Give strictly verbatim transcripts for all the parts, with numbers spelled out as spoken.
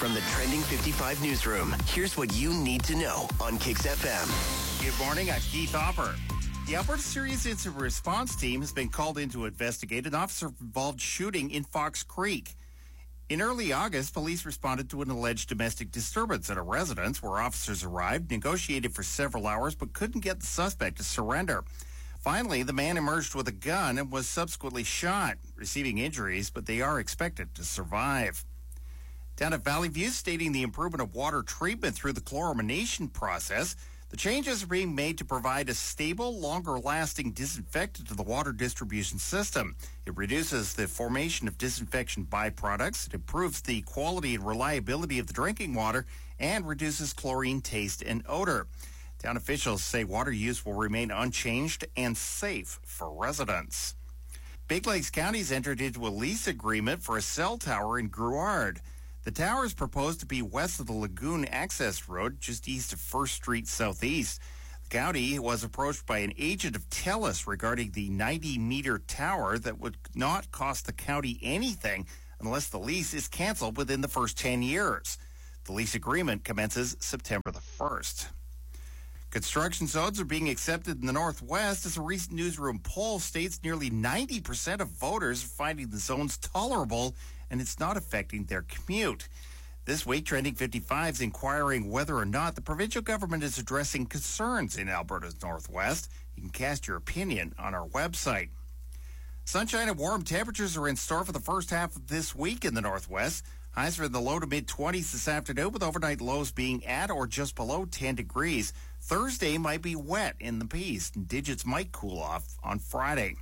From the Trending fifty-five newsroom, here's what you need to know on Kix F M. Good morning, I'm Keith Hopper. The Alberta Serious Incident Response Team has been called in to investigate an officer-involved shooting in Fox Creek. In early August, police responded to an alleged domestic disturbance at a residence where officers arrived, negotiated for several hours, but couldn't get the suspect to surrender. Finally, the man emerged with a gun and was subsequently shot, receiving injuries, but they are expected to survive. Down at Valley View, stating the improvement of water treatment through the chlorination process, the changes are being made to provide a stable, longer-lasting disinfectant to the water distribution system. It reduces the formation of disinfection byproducts, it improves the quality and reliability of the drinking water, and reduces chlorine taste and odor. Town officials say water use will remain unchanged and safe for residents. Big Lakes County has entered into a lease agreement for a cell tower in Grouard. The tower is proposed to be west of the Lagoon Access Road, just east of First Street Southeast. The county was approached by an agent of TELUS regarding the ninety-meter tower that would not cost the county anything unless the lease is canceled within the first ten years. The lease agreement commences September the first. Construction zones are being accepted in the Northwest as a recent newsroom poll states nearly ninety percent of voters are finding the zones tolerable and it's not affecting their commute. This week, Trending fifty-five is inquiring whether or not the provincial government is addressing concerns in Alberta's Northwest. You can cast your opinion on our website. Sunshine and warm temperatures are in store for the first half of this week in the Northwest. Highs are in the low to mid-twenties this afternoon, with overnight lows being at or just below ten degrees. Thursday might be wet in the east, and digits might cool off on Friday.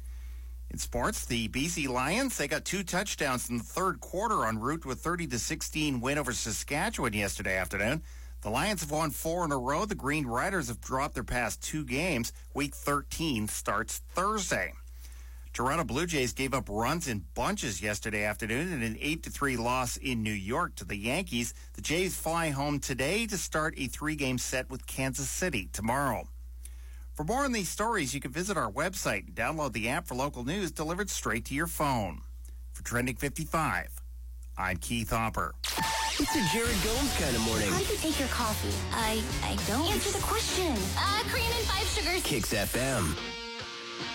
In sports, the B C Lions, they got two touchdowns in the third quarter en route to a thirty to sixteen win over Saskatchewan yesterday afternoon. The Lions have won four in a row. The Green Riders have dropped their past two games. Week thirteen starts Thursday. Toronto Blue Jays gave up runs in bunches yesterday afternoon in an eight to three loss in New York to the Yankees. The Jays fly home today to start a three-game set with Kansas City tomorrow. For more on these stories, you can visit our website and download the app for local news delivered straight to your phone. For Trending fifty-five, I'm Keith Hopper. It's a Jared Gomes kind of morning. How do you take your coffee? I I don't. Answer the question. Uh, cream and five sugars. Kix F M.